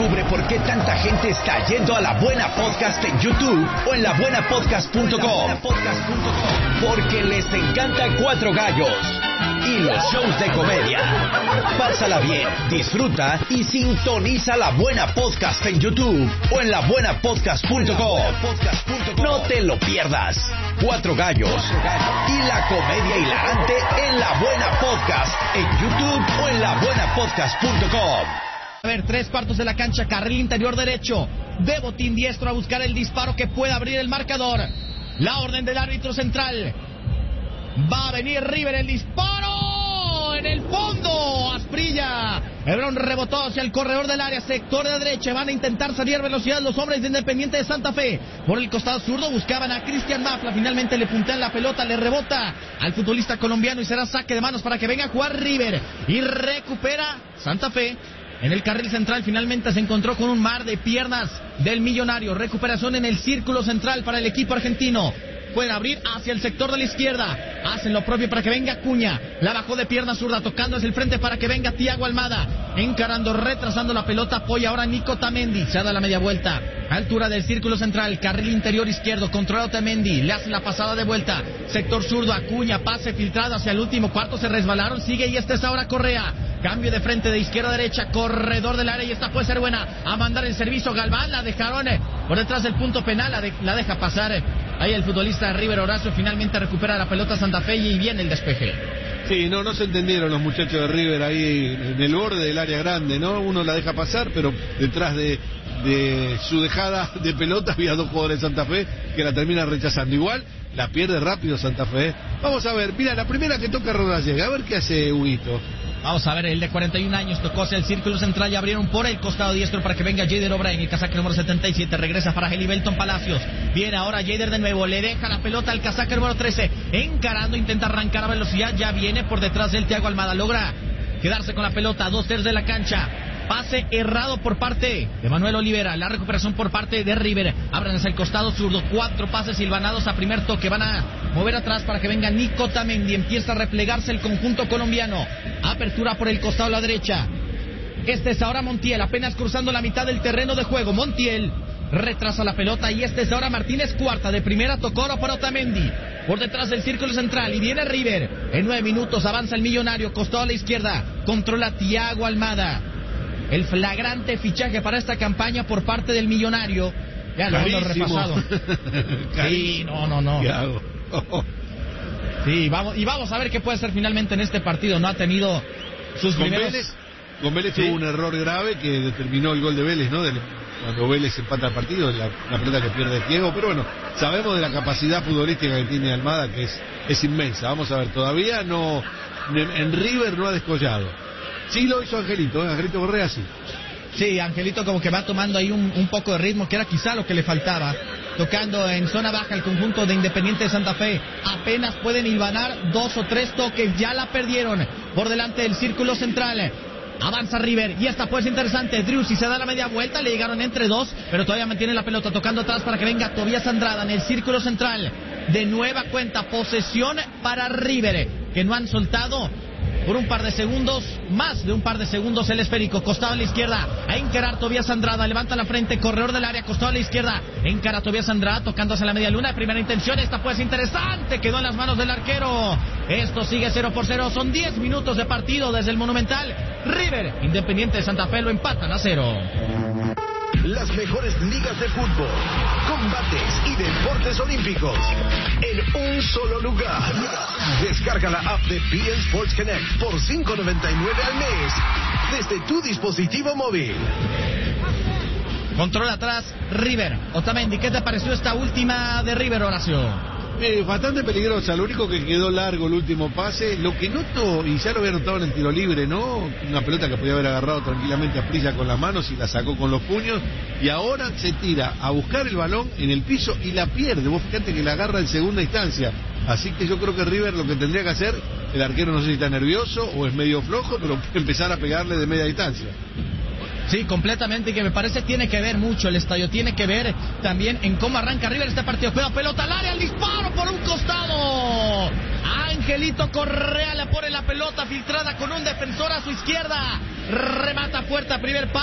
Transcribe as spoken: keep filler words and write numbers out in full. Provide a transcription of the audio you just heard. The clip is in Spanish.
Descubre por qué tanta gente está yendo a La Buena Podcast en YouTube o en la buena podcast punto com. Porque les encanta Cuatro Gallos y los shows de comedia. Pásala bien, disfruta y sintoniza La Buena Podcast en YouTube o en la buena podcast punto com. No te lo pierdas. Cuatro Gallos y la comedia hilarante en La Buena Podcast en YouTube o en la buena podcast punto com. A ver, tres cuartos de la cancha, carril interior derecho, de botín diestro a buscar el disparo que pueda abrir el marcador. La orden del árbitro central. Va a venir River, el disparo en el fondo. Asprilla. El balón rebotó hacia el corredor del área, sector de derecha. Van a intentar salir a velocidad los hombres de Independiente de Santa Fe. Por el costado zurdo buscaban a Cristian Mafla. Finalmente le puntean la pelota, le rebota al futbolista colombiano y será saque de manos para que venga a jugar River. Y recupera Santa Fe. En el carril central finalmente se encontró con un mar de piernas del Millonario. Recuperación en el círculo central para el equipo argentino. Pueden abrir hacia el sector de la izquierda. Hacen lo propio para que venga Acuña. La bajó de pierna zurda, tocando hacia el frente para que venga Thiago Almada. Encarando, retrasando la pelota. Apoya ahora Nico Otamendi. Se da la media vuelta. Altura del círculo central. Carril interior izquierdo. Controla Otamendi. Le hace la pasada de vuelta. Sector zurdo. Acuña. Pase filtrado hacia el último cuarto. Se resbalaron. Sigue y este es ahora Correa. Cambio de frente de izquierda a derecha. Corredor del área y esta puede ser buena. A mandar el servicio Galván. La dejaron por detrás del punto penal. La, de, la deja pasar. Ahí el futbolista de River, Horacio, finalmente recupera la pelota Santa Fe y viene el despeje. Sí, no, no se entendieron los muchachos de River ahí en el borde del área grande, ¿no? Uno la deja pasar, pero detrás de, de su dejada de pelota había dos jugadores de Santa Fe que la terminan rechazando. Igual la pierde rápido Santa Fe. Vamos a ver, mira, la primera que toca Rodallega, a ver qué hace Huguito. Vamos a ver, el de cuarenta y un años tocó hacia el círculo central y abrieron por el costado diestro para que venga Jader O'Brien, el casaca número setenta y siete, regresa para Helibelton Palacios. Viene ahora Jader de nuevo, le deja la pelota al casaca número trece, encarando, intenta arrancar a velocidad, ya viene por detrás del Thiago Almada, logra quedarse con la pelota, dos tercios de la cancha. Pase errado por parte de Manuel Olivera. La recuperación por parte de River. Abren hacia el costado zurdo. Cuatro pases silvanados a primer toque. Van a mover atrás para que venga Nico Otamendi. Empieza a replegarse el conjunto colombiano. Apertura por el costado a la derecha. Este es ahora Montiel. Apenas cruzando la mitad del terreno de juego. Montiel retrasa la pelota. Y este es ahora Martínez Cuarta. De primera tocó ahora para Otamendi. Por detrás del círculo central. Y viene River. En nueve minutos avanza el Millonario. Costado a la izquierda. Controla Thiago Almada. El flagrante fichaje para esta campaña por parte del Millonario. Ya lo hemos repasado. Sí, no, no, no. Oh. Sí, vamos, y vamos a ver qué puede ser finalmente en este partido. No ha tenido sus con primeros... Vélez, con Vélez sí. Tuvo un error grave que determinó el gol de Vélez, ¿no? Del, cuando Vélez empata el partido, la, la pelota que pierde Diego. Pero bueno, sabemos de la capacidad futbolística que tiene Almada, que es, es inmensa. Vamos a ver, todavía no... En, en River no ha descollado. Sí lo hizo Angelito, ¿eh? Angelito Correa sí. Sí, Angelito como que va tomando ahí un, un poco de ritmo, que era quizá lo que le faltaba. Tocando en zona baja el conjunto de Independiente de Santa Fe. Apenas pueden hilvanar dos o tres toques, ya la perdieron por delante del círculo central. Avanza River y esta puede ser interesante. Drew, si se da la media vuelta, le llegaron entre dos, pero todavía mantiene la pelota tocando atrás para que venga Tobías Andrada en el círculo central. De nueva cuenta, posesión para River, que no han soltado por un par de segundos, más de un par de segundos el esférico, costado a la izquierda, a encarar Tobías Andrada, levanta la frente, corredor del área, costado a la izquierda, encara Tobías Andrada, tocando hacia la media luna, de primera intención, esta puede ser interesante, quedó en las manos del arquero, esto sigue cero por cero, son diez minutos de partido desde el Monumental, River, Independiente de Santa Fe lo empatan a cero. Las mejores ligas de fútbol, combates y deportes olímpicos en un solo lugar. Descarga la app de B N Sports Connect por cinco noventa y nueve al mes desde tu dispositivo móvil. Control atrás, River. Otamendi, ¿qué te pareció esta última de River, Horacio? Eh, bastante peligrosa, lo único que quedó largo el último pase, lo que noto, y ya lo había notado en el tiro libre, ¿no? Una pelota que podía haber agarrado tranquilamente a Prilla con las manos y la sacó con los puños, y ahora se tira a buscar el balón en el piso y la pierde. Vos fíjate que la agarra en segunda instancia, así que yo creo que River lo que tendría que hacer, el arquero no sé si está nervioso o es medio flojo, pero empezar a pegarle de media distancia. Sí, completamente, y que me parece tiene que ver mucho el estadio, tiene que ver también en cómo arranca River este partido. Juega pelota al área, el disparo por un costado. Angelito Correa le pone la pelota filtrada con un defensor a su izquierda. Remata fuerte a primer palo.